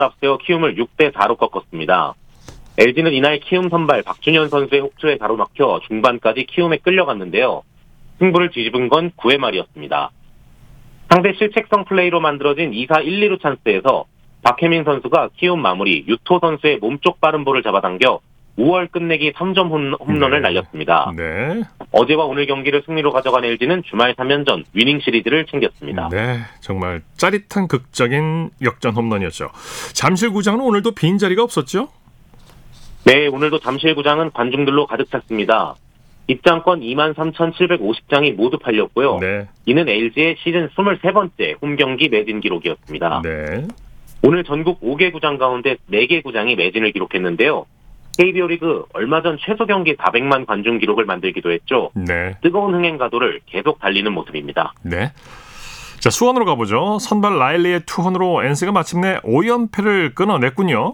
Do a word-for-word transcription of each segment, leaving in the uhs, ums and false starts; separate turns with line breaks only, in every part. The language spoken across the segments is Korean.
앞세워 키움을 육 대 사로 꺾었습니다. 엘지는 이날 키움 선발 박준현 선수의 혹투에 가로막혀 중반까지 키움에 끌려갔는데요. 승부를 뒤집은 건 구 회 말이었습니다. 상대 실책성 플레이로 만들어진 이 사 일, 이루 찬스에서 박혜민 선수가 키움 마무리 유토 선수의 몸쪽 빠른 볼을 잡아당겨 오월 끝내기 삼 점 홈런을 네. 날렸습니다. 네. 어제와 오늘 경기를 승리로 가져간 엘지는 주말 삼 연전 위닝 시리즈를 챙겼습니다.
네, 정말 짜릿한 극적인 역전 홈런이었죠. 잠실구장은 오늘도 빈자리가 없었죠?
네, 오늘도 잠실구장은 관중들로 가득 찼습니다. 입장권 이만 삼천칠백오십 장이 모두 팔렸고요. 네. 이는 엘지의 시즌 이십삼 번째 홈경기 매진 기록이었습니다. 네. 오늘 전국 오 개 구장 가운데 네 개 구장이 매진을 기록했는데요. 케이비오 리그 얼마 전 최소 경기 사백만 관중 기록을 만들기도 했죠. 네. 뜨거운 흥행 가도를 계속 달리는 모습입니다.
네. 자, 수원으로 가보죠. 선발 라일리의 투혼으로 엔씨가 마침내 오 연패를 끊어냈군요.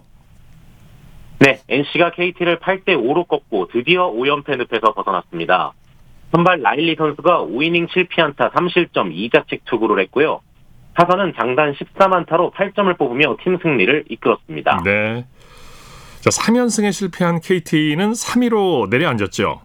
네, 엔씨가 케이티를 팔 대 오로 꺾고 드디어 오 연패 늪에서 벗어났습니다. 선발 라일리 선수가 오 이닝 칠 피안타 삼 실점 이 자책 투구를 했고요. 타선은 장단 십삼 안타로 팔 점을 뽑으며 팀 승리를 이끌었습니다.
네. 자, 삼 연승에 실패한 케이티는 삼 위로 내려앉았죠.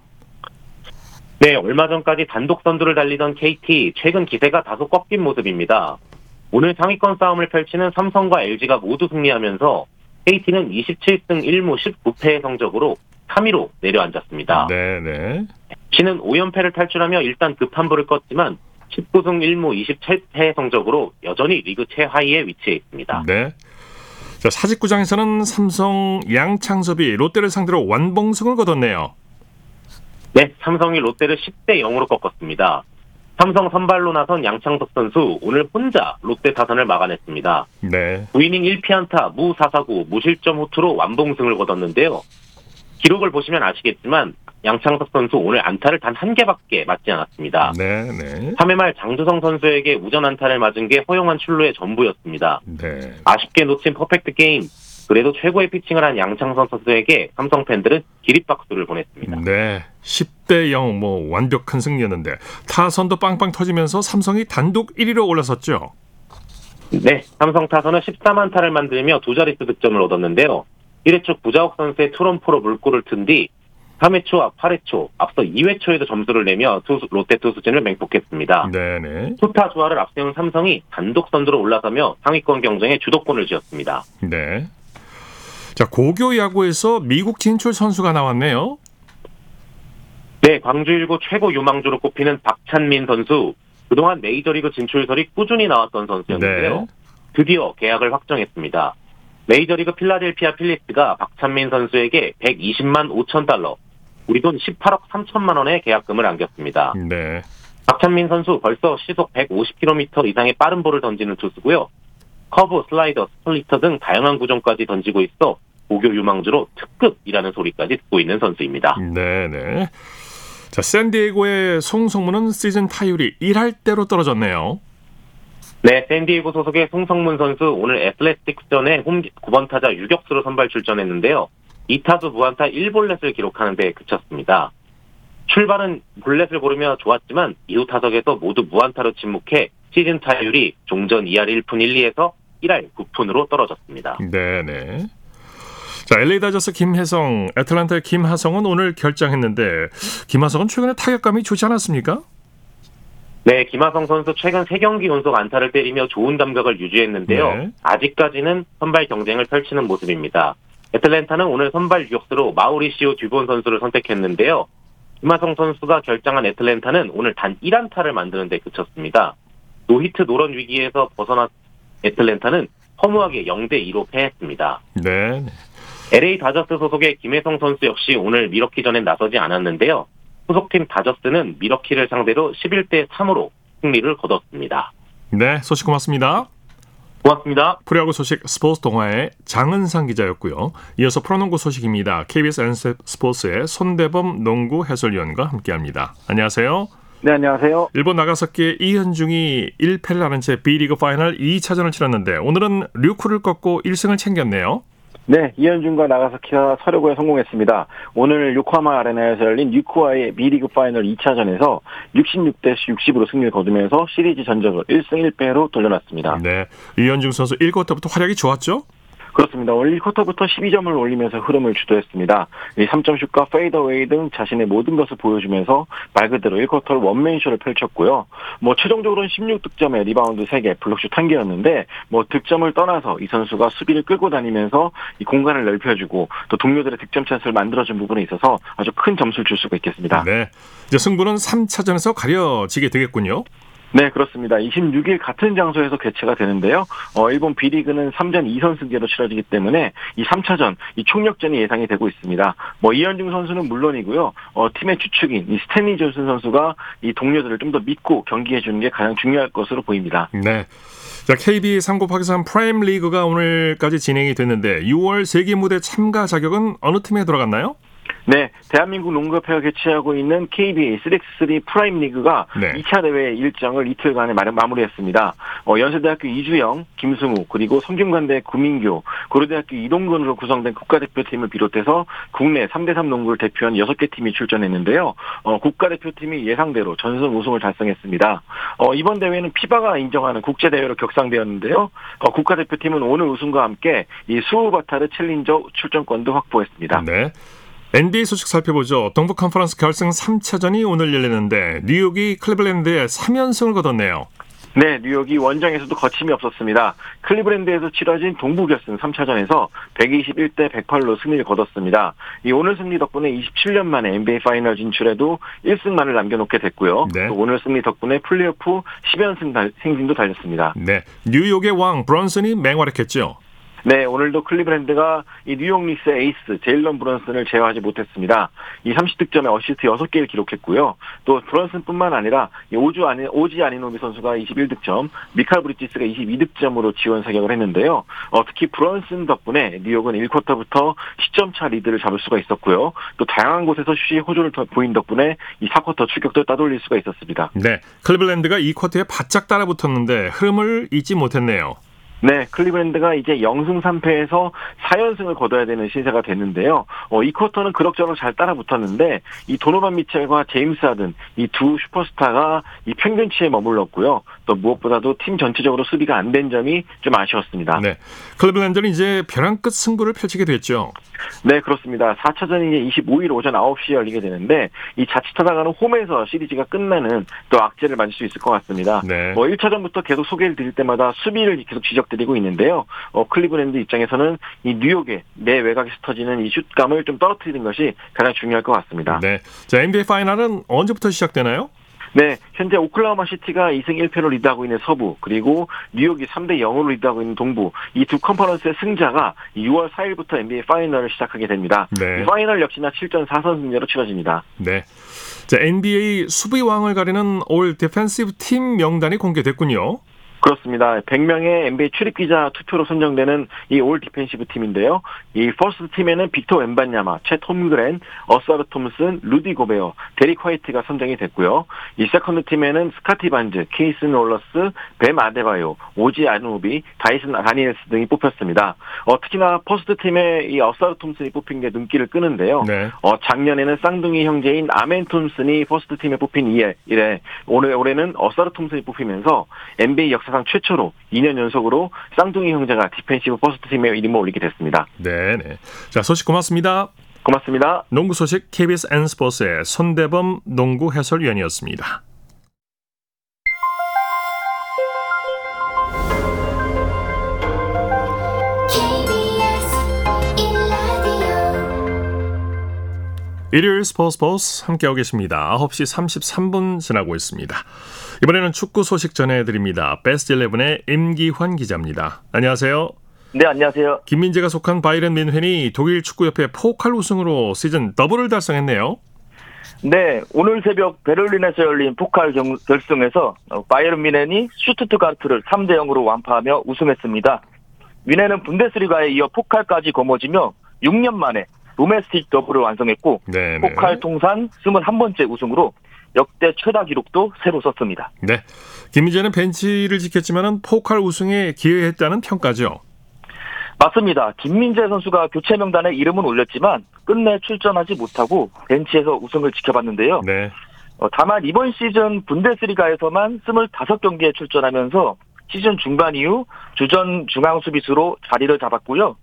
네, 얼마 전까지 단독 선두를 달리던 케이티, 최근 기세가 다소 꺾인 모습입니다. 오늘 상위권 싸움을 펼치는 삼성과 엘지가 모두 승리하면서 케이티는 이십칠 승 일 무 십구 패의 성적으로 삼 위로 내려앉았습니다.
네네.
씨는 오 연패를 탈출하며 일단 급한 불을 껐지만 십구 승 일 무 이십칠 패의 성적으로 여전히 리그 최하위에 위치해 있습니다.
네. 자, 사직구장에서는 삼성 양창섭이 롯데를 상대로 완봉승을 거뒀네요.
네, 삼성이 롯데를 십 대 영으로 꺾었습니다. 삼성 선발로 나선 양창섭 선수 오늘 혼자 롯데 타선을 막아냈습니다. 네. 구 이닝 일 피안타 무 사 사구 무실점 호투로 완봉승을 거뒀는데요. 기록을 보시면 아시겠지만 양창섭 선수 오늘 안타를 단 한 개밖에 맞지 않았습니다. 네, 네. 삼 회 말 장두성 선수에게 우전 안타를 맞은 게 허용한 출루의 전부였습니다. 네. 아쉽게 놓친 퍼펙트 게임. 그래도 최고의 피칭을 한 양창섭 선수에게 삼성 팬들은 기립박수를 보냈습니다.
네, 십 대 영 뭐 완벽한 승리였는데 타선도 빵빵 터지면서 삼성이 단독 일 위로 올라섰죠.
네, 삼성 타선은 십삼 안타를 만들며 두 자릿수 득점을 얻었는데요. 일 회 초 구자욱 선수의 투런포로 물꼬를 튼 뒤 삼 회 초와 팔 회 초, 앞서 이 회 초에도 점수를 내며 투수, 롯데 투수진을 맹폭했습니다. 네네. 투타 조화를 앞세운 삼성이 단독 선두로 올라서며 상위권 경쟁에 주도권을 쥐었습니다.
네. 자, 고교 야구에서 미국 진출 선수가 나왔네요.
네, 광주일고 최고 유망주로 꼽히는 박찬민 선수. 그동안 메이저리그 진출설이 꾸준히 나왔던 선수였는데요. 네. 드디어 계약을 확정했습니다. 메이저리그 필라델피아 필리스가 박찬민 선수에게 백이십만 오천 달러, 우리 돈 십팔억 삼천만 원의 계약금을 안겼습니다. 네. 박찬민 선수 벌써 시속 백오십 킬로미터 이상의 빠른 볼을 던지는 투수고요. 커브, 슬라이더, 스플리터 등 다양한 구종까지 던지고 있어 고교 유망주로 특급이라는 소리까지 듣고 있는 선수입니다.
네네. 자, 샌디에고의 송성문은 시즌 타율이 일 할대로 떨어졌네요.
네, 샌디에고 소속의 송성문 선수 오늘 애슬레틱스전에 홈 구 번 타자 유격수로 선발 출전했는데요. 이 타수 무안타 일 볼넷을 기록하는 데 그쳤습니다. 출발은 볼넷을 고르며 좋았지만 이후 타석에서 모두 무안타로 침묵해 시즌 타율이 종전 이 할 일 푼 일 리에서 일 할 구 푼으로 떨어졌습니다.
네네. 자, 엘에이 다저스 김혜성, 애틀랜타의 김하성은 오늘 결장했는데 김하성은 최근에 타격감이 좋지 않았습니까?
네, 김하성 선수 최근 세 경기 연속 안타를 때리며 좋은 감각을 유지했는데요. 네. 아직까지는 선발 경쟁을 펼치는 모습입니다. 애틀랜타는 오늘 선발 유격수로 마우리시오 듀본 선수를 선택했는데요. 김하성 선수가 결장한 애틀랜타는 오늘 단 일 안타를 만드는 데 그쳤습니다. 노히트 노런 위기에서 벗어난 애틀랜타는 허무하게 영 대 이로 패했습니다. 네. 엘에이 다저스 소속의 김혜성 선수 역시 오늘 미러키전엔 나서지 않았는데요. 소속팀 다저스는 미러키를 상대로 십일 대 삼으로 승리를 거뒀습니다.
네, 소식 고맙습니다.
고맙습니다.
프로야구 소식 스포츠 동아의 장은상 기자였고요. 이어서 프로농구 소식입니다. 케이비에스 N스포츠의 손대범 농구 해설위원과 함께합니다. 안녕하세요.
네, 안녕하세요.
일본 나가사키의 이현중이 일 패를 하는 채 B리그 파이널 이 차전을 치렀는데 오늘은 류쿠를 꺾고 일 승을 챙겼네요.
네, 이현중과 나가사키가 서류고에 성공했습니다. 오늘 요코하마 아레나에서 열린 유쿠와의 B리그 파이널 이 차전에서 육십육 대 육십으로 승리를 거두면서 시리즈 전적을 일 승 일 패로 돌려놨습니다.
네, 이현중 선수 일 쿼터부터 활약이 좋았죠?
그렇습니다. 오늘 일 쿼터부터 십이 점을 올리면서 흐름을 주도했습니다. 이 삼 점 슛과 페이더웨이 등 자신의 모든 것을 보여주면서 말 그대로 일 쿼터를 원맨쇼를 펼쳤고요. 뭐 최종적으로는 십육 득점에 리바운드 세 개, 블록슛 한 개였는데 뭐 득점을 떠나서 이 선수가 수비를 끌고 다니면서 이 공간을 넓혀주고 또 동료들의 득점 찬스를 만들어준 부분에 있어서 아주 큰 점수를 줄 수가 있겠습니다.
네, 이제 승부는 삼 차전에서 가려지게 되겠군요.
네, 그렇습니다. 이십육 일 같은 장소에서 개최가 되는데요. 어, 일본 B리그는 삼 전 이 선 승제로 치러지기 때문에 이 삼 차전, 이 총력전이 예상이 되고 있습니다. 뭐 이현중 선수는 물론이고요. 어, 팀의 주축인 이 스탠리 존슨 선수가 이 동료들을 좀 더 믿고 경기해 주는 게 가장 중요할 것으로 보입니다.
네. 자, 케이비에이 삼 곱하기 삼 프라임 리그가 오늘까지 진행이 됐는데 유월 세계 무대 참가 자격은 어느 팀에 들어갔나요?
네, 대한민국 농구협회가 개최하고 있는 케이비에이 쓰리엑스 쓰리 프라임 리그가
네.
이 차 대회 일정을 이틀간에 마무리했습니다. 어, 연세대학교 이주영, 김승우, 그리고 성균관대 구민교, 고려대학교 이동근으로 구성된 국가대표팀을 비롯해서 국내 삼 대 삼 농구를 대표한 여섯 개 팀이 출전했는데요. 어, 국가대표팀이 예상대로 전승 우승을 달성했습니다. 어, 이번 대회는 피바가 인정하는 국제대회로 격상되었는데요. 어, 국가대표팀은 오늘 우승과 함께 이 수우바타르 챌린저 출전권도 확보했습니다.
네. 엔비에이 소식 살펴보죠. 동부 컨퍼런스 결승 삼 차전이 오늘 열리는데 뉴욕이 클리블랜드에 삼 연승을 거뒀네요.
네, 뉴욕이 원정에서도 거침이 없었습니다. 클리브랜드에서 치러진 동부 결승 삼 차전에서 백이십일 대 백팔로 승리를 거뒀습니다. 이 오늘 승리 덕분에 이십칠 년 만에 엔비에이 파이널 진출에도 일 승만을 남겨놓게 됐고요.
네.
또 오늘 승리 덕분에 플레이오프 십 연승 달, 행진도 달렸습니다.
네, 뉴욕의 왕 브런슨이 맹활약했죠.
네, 오늘도 클리브랜드가 이 뉴욕 닉스의 에이스 제일런 브런슨을 제어하지 못했습니다. 이 삼십 득점에 어시스트 여섯 개를 기록했고요. 또 브런슨뿐만 아니라 이 오주 아니, 오지 아니노비 선수가 이십일 득점, 미칼 브리지스가 이십이 득점으로 지원 사격을 했는데요. 어, 특히 브런슨 덕분에 뉴욕은 일 쿼터부터 십 점 차 리드를 잡을 수가 있었고요. 또 다양한 곳에서 슛이 호조를 보인 덕분에 이 사 쿼터 추격도 따돌릴 수가 있었습니다.
네, 클리블랜드가 이 쿼터에 바짝 따라붙었는데 흐름을 잊지 못했네요.
네, 클리브랜드가 이제 영승 삼 패에서 사 연승을 거둬야 되는 신세가 됐는데요. 어, 이 쿼터는 그럭저럭 잘 따라붙었는데 이 도노반 미첼과 제임스 하든 이 두 슈퍼스타가 이 평균치에 머물렀고요. 또 무엇보다도 팀 전체적으로 수비가 안 된 점이 좀 아쉬웠습니다.
네, 클리블랜드는 이제 벼랑 끝 승부를 펼치게 됐죠.
네, 그렇습니다. 사 차전이 이제 이십오 일 오전 아홉 시에 열리게 되는데 이 자칫하다가는 홈에서 시리즈가 끝나는 또 악재를 맞을 수 있을 것 같습니다.
네.
뭐 일 차전부터 계속 소개를 드릴 때마다 수비를 계속 지적드리고 있는데요. 어, 클리브랜드 입장에서는 이 뉴욕의 내 외곽에서 터지는 이 슛감을 좀 떨어뜨리는 것이 가장 중요할 것 같습니다.
네, 자, 엔비에이 파이널은 언제부터 시작되나요?
네, 현재 오클라호마 시티가 이 승 일 패로 리드하고 있는 서부, 그리고 뉴욕이 삼 대 영으로 리드하고 있는 동부, 이 두 컨퍼런스의 승자가 유월 사 일부터 엔비에이 파이널을 시작하게 됩니다.
네.
이 파이널 역시나 칠 전 사 선 승제로 치러집니다.
네, 자, 엔비에이 수비왕을 가리는 올 디펜시브 팀 명단이 공개됐군요.
그렇습니다. 백 명의 엔비에이 출입기자 투표로 선정되는 이 올 디펜시브 팀인데요. 이 퍼스트 팀에는 빅터 웬반야마, 챗 홈그랜, 어사르 톰슨, 루디 고베어, 데릭 화이트가 선정이 됐고요. 이 세컨드 팀에는 스카티 반즈, 케이슨 롤러스, 뱀 아데바요, 오지 아누비, 다이슨 다니엘스 등이 뽑혔습니다. 어, 특히나 퍼스트 팀에 이 어사르 톰슨이 뽑힌 게 눈길을 끄는데요.
네.
어, 작년에는 쌍둥이 형제인 아멘 톰슨이 퍼스트 팀에 뽑힌 이에, 이래 올해, 올해는 어사르 톰슨이 뽑히면서 엔비에이 역사 상 최초로 이 년 연속으로 쌍둥이 형제가 디펜시브 퍼스트 팀에 이름을 올리게 됐습니다.
네, 네. 자, 소식 고맙습니다.
고맙습니다.
농구 소식 케이비에스 N스포츠의 손대범 농구 해설위원이었습니다. 일요일 스포츠 스포츠 함께하고 계십니다. 아홉 시 삼십삼 분 지나고 있습니다. 이번에는 축구 소식 전해드립니다. 베스트 십일의 임기환 기자입니다. 안녕하세요.
네, 안녕하세요.
김민재가 속한 바이에른 뮌헨이 독일 축구협회 포칼 우승으로 시즌 더블을 달성했네요.
네, 오늘 새벽 베를린에서 열린 포칼 경, 결승에서 바이에른 뮌헨이 슈투트가르트를 삼 대 영으로 완파하며 우승했습니다. 뮌헨은 분데스리가에 이어 포칼까지 거머쥐며 육 년 만에 도메스틱 더블을 완성했고
네네.
포칼 통산 이십일 번째 우승으로 역대 최다 기록도 새로 썼습니다.
네, 김민재는 벤치를 지켰지만 포칼 우승에 기여했다는 평가죠.
맞습니다. 김민재 선수가 교체 명단에 이름은 올렸지만 끝내 출전하지 못하고 벤치에서 우승을 지켜봤는데요.
네.
어, 다만 이번 시즌 분데스리가에서만 이십오 경기에 출전하면서 시즌 중반 이후 주전 중앙 수비수로 자리를 잡았고요.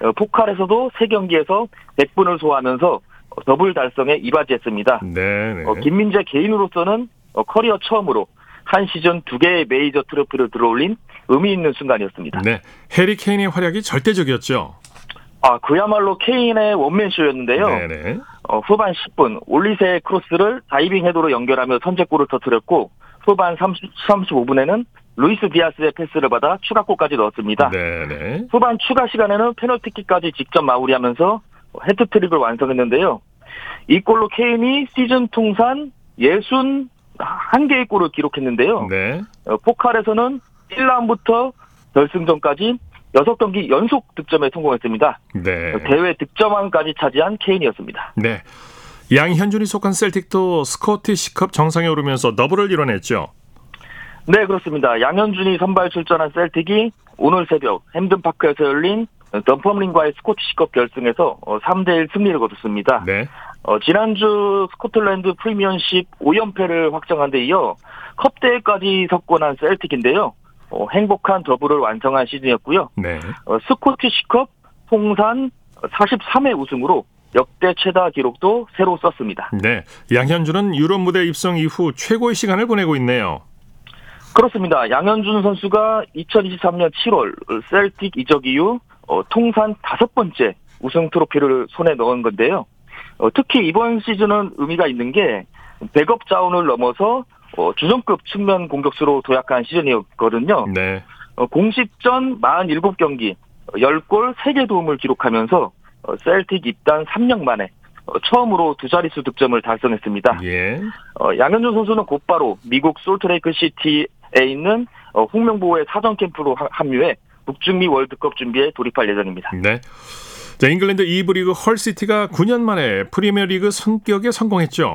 어, 포칼에서도 세 경기에서 백 분을 소화하면서 더블 달성에 이바지했습니다.
네.
어, 김민재 개인으로서는 어, 커리어 처음으로 한 시즌 두 개의 메이저 트로피를 들어올린 의미 있는 순간이었습니다.
네. 해리 케인의 활약이 절대적이었죠.
아, 그야말로 케인의 원맨쇼였는데요.
네네.
어, 후반 십 분 올리세의 크로스를 다이빙 헤더로 연결하며 선제골을 터뜨렸고 후반 삼십, 삼십오 분에는 루이스 디아스의 패스를 받아 추가골까지 넣었습니다.
네네.
후반 추가 시간에는 페널티킥까지 직접 마무리하면서 해트트릭을 완성했는데요. 이 골로 케인이 시즌 통산 육십일 개의 골을 기록했는데요.
네.
어, 포칼에서는 일 라운드부터 결승전까지 여섯 경기 연속 득점에 성공했습니다.
네.
대회 득점왕까지 차지한 케인이었습니다.
네. 양현준이 속한 셀틱도 스코티시컵 정상에 오르면서 더블을 이뤄냈죠.
네, 그렇습니다. 양현준이 선발 출전한 셀틱이 오늘 새벽 햄든파크에서 열린 덤퍼링과의 스코티시컵 결승에서 삼 대 일 승리를 거뒀습니다.
네.
어, 지난주 스코틀랜드 프리미엄십 오 연패를 확정한 데 이어 컵대회까지 석권한 셀틱인데요. 어, 행복한 더블을 완성한 시즌이었고요.
네.
어, 스코티시컵 통산 사십삼 회 우승으로 역대 최다 기록도 새로 썼습니다.
네. 양현준은 유럽 무대 입성 이후 최고의 시간을 보내고 있네요.
그렇습니다. 양현준 선수가 이천이십삼 년 칠월 셀틱 이적 이후 어, 통산 다섯 번째 우승 트로피를 손에 넣은 건데요. 어, 특히 이번 시즌은 의미가 있는 게 백업 자원을 넘어서 어, 주전급 측면 공격수로 도약한 시즌이었거든요.
네.
어, 공식전 사십칠 경기 십 골 세 개 도움을 기록하면서 어, 셀틱 입단 삼 년 만에 어, 처음으로 두 자릿수 득점을 달성했습니다.
예.
어, 양현준 선수는 곧바로 미국 솔트레이크 시티에 있는 어, 홍명보의 사전 캠프로 하, 합류해 북중미 월드컵 준비에 돌입할 예정입니다.
네. 자, 잉글랜드 이 부 리그 헐시티가 구 년 만에 프리미어리그 승격에 성공했죠.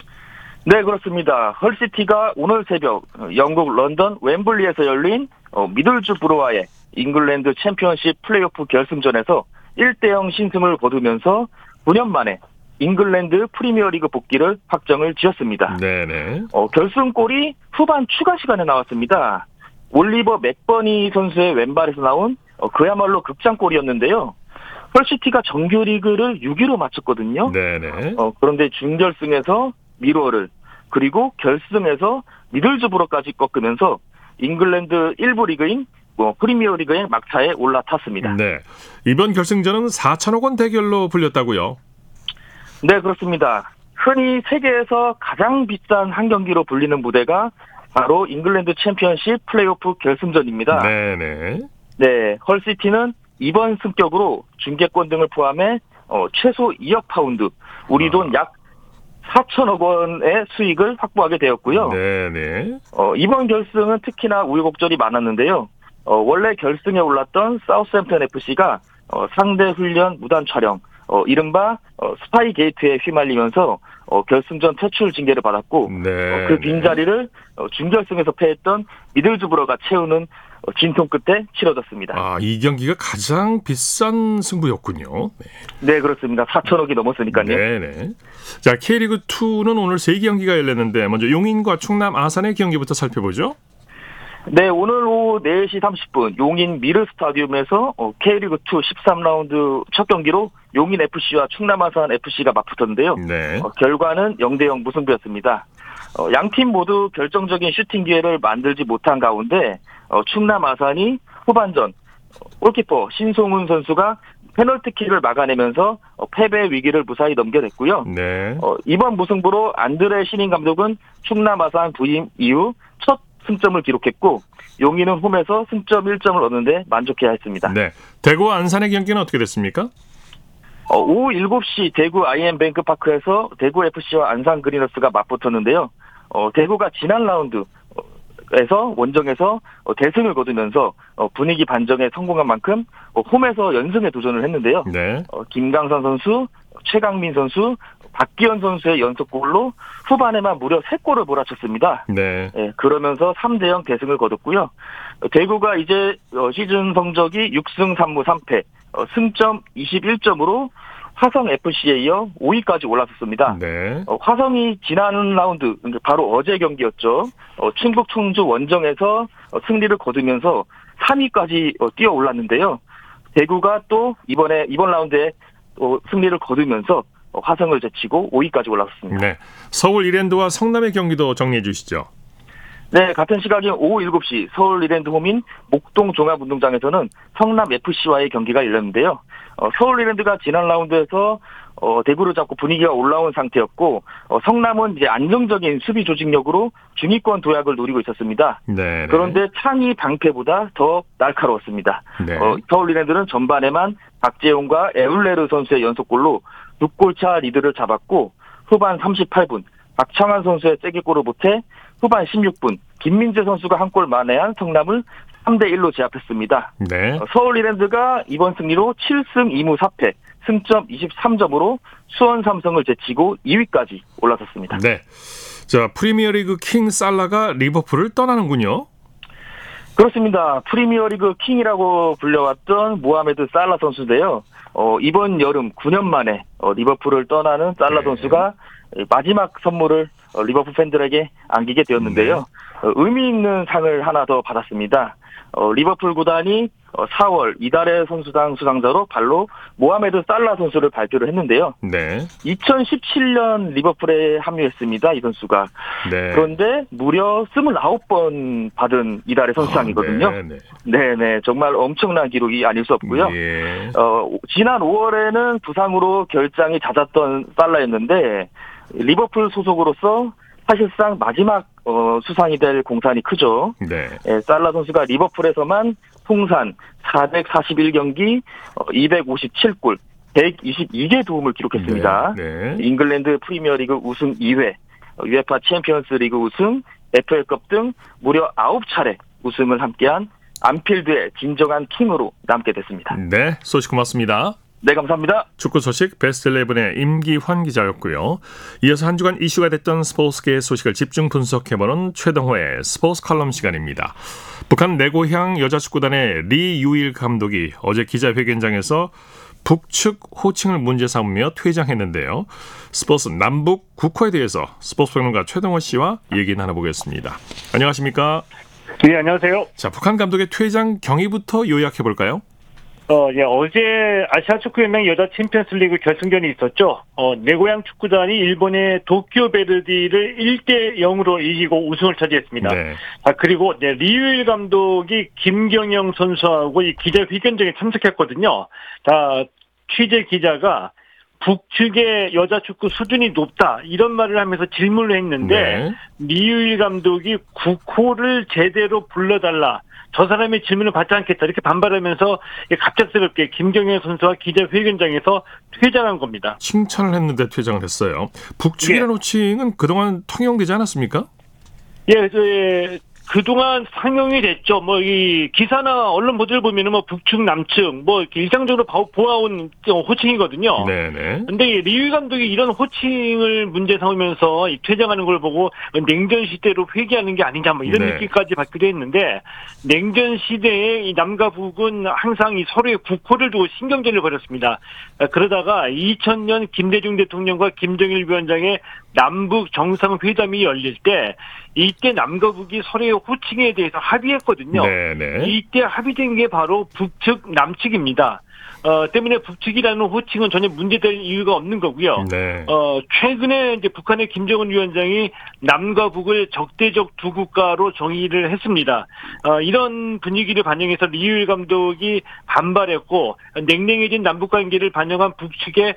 네, 그렇습니다. 헐시티가 오늘 새벽 영국 런던 웸블리에서 열린 어, 미들즈브로와의 잉글랜드 챔피언십 플레이오프 결승전에서 일 대 영 신승을 거두면서 구 년 만에 잉글랜드 프리미어리그 복귀를 확정을 지었습니다.
네네.
어, 결승골이 후반 추가 시간에 나왔습니다. 올리버 맥버니 선수의 왼발에서 나온 어, 그야말로 극장골이었는데요. 헐시티가 정규리그를 육 위로 마쳤거든요.
네네.
어, 그런데 준결승에서 미러를 그리고 결승에서 미들즈브로까지 꺾으면서 잉글랜드 일 부 리그인 뭐, 프리미어리그의 막차에 올라탔습니다.
네. 이번 결승전은 사천억 원 대결로 불렸다고요?
네, 그렇습니다. 흔히 세계에서 가장 비싼 한 경기로 불리는 무대가 바로 잉글랜드 챔피언십 플레이오프 결승전입니다.
네네.
네, 헐시티는 이번 승격으로 중계권 등을 포함해 어, 최소 이억 파운드, 우리 돈 약 사천억 원의 수익을 확보하게 되었고요.
네네.
어, 이번 결승은 특히나 우여곡절이 많았는데요. 어, 원래 결승에 올랐던 사우스햄птон 에프씨가 어, 상대 훈련 무단 촬영, 어, 이른바 어, 스파이 게이트에 휘말리면서 어, 결승전 퇴출 징계를 받았고
네.
어, 그 빈자리를 어, 준결승에서 패했던 미들즈브로가 채우는 어, 진통 끝에 치러졌습니다.
아, 이 경기가 가장 비싼 승부였군요. 네.
네, 그렇습니다. 사천억이 넘었으니까요.
네네. 자, K리그이는 오늘 세 경기가 열렸는데 먼저 용인과 충남 아산의 경기부터 살펴보죠.
네, 오늘 오후 네 시 삼십 분 용인 미르 스타디움에서 어, K리그이 십삼 라운드 첫 경기로 용인 에프씨와 충남 아산 에프씨가 맞붙었는데요.
네.
어, 결과는 영 대 영 무승부였습니다. 어, 양팀 모두 결정적인 슈팅 기회를 만들지 못한 가운데 어, 충남 아산이 후반전 어, 골키퍼 신송훈 선수가 페널티킥을 막아내면서 어, 패배 위기를 무사히 넘겨냈고요.
네.
어, 이번 무승부로 안드레 신인 감독은 충남 아산 부임 이후 첫 승점을 기록했고 용인은 홈에서 승점 일 점을 얻는데 만족해야 했습니다.
네. 대구 안산의 경기는 어떻게 됐습니까?
어, 오후 일곱 시 대구 아이엠뱅크파크에서 대구 에프씨와 안산 그리너스가 맞붙었는데요. 어, 대구가 지난 라운드에서 원정에서 어, 대승을 거두면서 어, 분위기 반전에 성공한 만큼 어, 홈에서 연승에 도전을 했는데요.
네.
어, 김강선 선수, 최강민 선수, 박기현 선수의 연속골로 후반에만 무려 세 골을 몰아쳤습니다.
네.
예, 그러면서 삼 대 영 대승을 거뒀고요. 어, 대구가 이제 어, 시즌 성적이 육 승 삼 무 삼 패, 어, 승점 이십일 점으로 화성에프씨에 이어 오 위까지 올라섰습니다.
네.
어, 화성이 지난 라운드, 바로 어제 경기였죠. 어, 충북 청주 원정에서 어, 승리를 거두면서 삼 위까지 어, 뛰어 올랐는데요. 대구가 또 이번에 이번 라운드에 또 승리를 거두면서 화성을 제치고 오 위까지 올라섰습니다.
네, 서울 이랜드와 성남의 경기도 정리해 주시죠.
네, 같은 시각인 오후 일곱 시 서울 이랜드 홈인 목동 종합운동장에서는 성남 에프씨와의 경기가 열렸는데요. 어, 서울 이랜드가 지난 라운드에서 어, 대구를 잡고 분위기가 올라온 상태였고 어, 성남은 이제 안정적인 수비 조직력으로 중위권 도약을 노리고 있었습니다.
네.
그런데 창이 방패보다 더 날카로웠습니다.
네.
어, 서울 이랜드는 전반에만 박재용과 에울레르 선수의 연속골로 두 골차 리드를 잡았고 후반 삼십팔 분 박창환 선수의 쐐기골을 못해 후반 십육 분 김민재 선수가 한 골 만회한 성남을 삼 대 일로 제압했습니다.
네.
서울 이랜드가 이번 승리로 칠 승 이 무 사 패 승점 이십삼 점으로 수원 삼성을 제치고 이 위까지 올라섰습니다.
네. 자, 프리미어리그 킹 살라가 리버풀을 떠나는군요.
그렇습니다. 프리미어리그 킹이라고 불려왔던 모하메드 살라 선수인데요. 어, 이번 여름 구 년 만에 어, 리버풀을 떠나는 살라
네.
선수가 마지막 선물을 어, 리버풀 팬들에게 안기게 되었는데요.
네.
어, 의미 있는 상을 하나 더 받았습니다. 어, 리버풀 구단이 어, 사월 이달의 선수당 수상자로 발로 모하메드 살라 선수를 발표를 했는데요.
네.
이천십칠 년 리버풀에 합류했습니다. 이 선수가.
네.
그런데 무려 스물아홉 번 받은 이달의 선수상이거든요.
아, 네네.
네네, 정말 엄청난 기록이 아닐 수 없고요.
예.
어, 지난 오월에는 부상으로 결장이 잦았던 살라였는데 리버풀 소속으로서 사실상 마지막 어, 수상이 될 공산이 크죠.
네.
예, 살라 선수가 리버풀에서만 통산 사백사십일 경기 어, 이백오십칠 골 백이십이 개 도움을 기록했습니다.
네. 네.
잉글랜드 프리미어리그 우승 이 회, 유에파 챔피언스리그 우승, 에프에이컵 등 무려 아홉 차례 우승을 함께한 안필드의 진정한 킹으로 남게 됐습니다.
네, 소식 고맙습니다.
네, 감사합니다.
축구 소식 베스트 십일의 임기환 기자였고요. 이어서 한 주간 이슈가 됐던 스포츠계의 소식을 집중 분석해보는 최동호의 스포츠 칼럼 시간입니다. 북한 내 고향 여자축구단의 리유일 감독이 어제 기자회견장에서 북측 호칭을 문제 삼으며 퇴장했는데요. 스포츠 남북 국호에 대해서 스포츠 평론가 최동호 씨와 얘기 나눠보겠습니다. 안녕하십니까?
네, 안녕하세요.
자, 북한 감독의 퇴장 경위부터 요약해볼까요?
어, 예, 어제 아시아 축구연맹 여자 챔피언스리그 결승전이 있었죠. 어, 내 고향 축구단이 일본의 도쿄 베르디를 일 대 영으로 이기고 우승을 차지했습니다.
네.
아, 그리고 네, 리유일 감독이 김경영 선수하고 이 기자회견장에 참석했거든요. 자, 취재 기자가 북측의 여자 축구 수준이 높다 이런 말을 하면서 질문을 했는데
네.
리유일 감독이 국호를 제대로 불러달라. 저 사람의 질문을 받지 않겠다 이렇게 반발하면서 갑작스럽게 김경현 선수와 기자회견장에서 퇴장한 겁니다.
칭찬을 했는데 퇴장을 했어요. 북측이라는
예.
호칭은 그동안 통용되지 않았습니까?
예, 예, 그동안 상용이 됐죠. 뭐, 이, 기사나 언론 보도를 보면은 뭐, 북측, 남측, 뭐, 이렇게 일상적으로 보아온 호칭이거든요.
네네.
근데 이 리유 감독이 이런 호칭을 문제 삼으면서 이 퇴장하는 걸 보고 냉전 시대로 회귀하는 게 아니냐, 뭐, 이런
네.
느낌까지 받기도 했는데, 냉전 시대에 이 남과 북은 항상 이 서로의 국호를 두고 신경전을 벌였습니다. 그러다가 이천 년 김대중 대통령과 김정일 위원장의 남북 정상회담이 열릴 때, 이때 남과 북이 서로의 호칭에 대해서 합의했거든요.
네네.
이때 합의된 게 바로 북측, 남측입니다. 어, 때문에 북측이라는 호칭은 전혀 문제될 이유가 없는 거고요.
네.
어, 최근에 이제 북한의 김정은 위원장이 남과 북을 적대적 두 국가로 정의를 했습니다. 어, 이런 분위기를 반영해서 리유일 감독이 반발했고, 냉랭해진 남북 관계를 반영한 북측의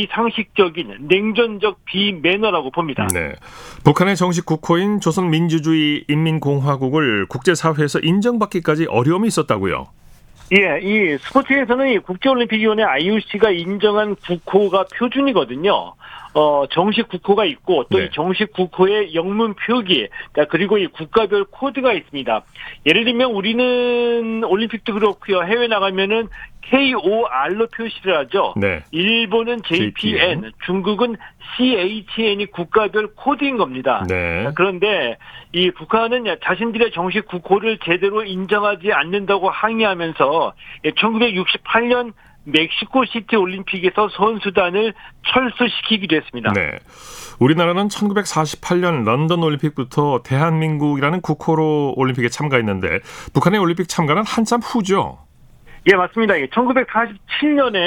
비상식적인 냉전적 비매너라고 봅니다.
네. 북한의 정식 국호인 조선민주주의 인민공화국을 국제사회에서 인정받기까지 어려움이 있었다고요?
예, 이 스포츠에서는 이 국제올림픽위원회 아이오씨가 인정한 국호가 표준이거든요. 어, 정식 국호가 있고 또 이
네.
정식 국호의 영문 표기, 그리고 이 국가별 코드가 있습니다. 예를 들면 우리는 올림픽도 그렇고요. 해외 나가면은 케이오알로 표시를 하죠.
네.
일본은 제이피엔,
제이피엔.
중국은 씨에이치엔이 국가별 코드인 겁니다.
네.
그런데 이 북한은 자신들의 정식 국호를 제대로 인정하지 않는다고 항의하면서 천구백육십팔 년 멕시코 시티 올림픽에서 선수단을 철수시키기도 했습니다.
네. 우리나라는 천구백사십팔 년 런던 올림픽부터 대한민국이라는 국호로 올림픽에 참가했는데 북한의 올림픽 참가는 한참 후죠.
예, 맞습니다. 천구백사십칠 년에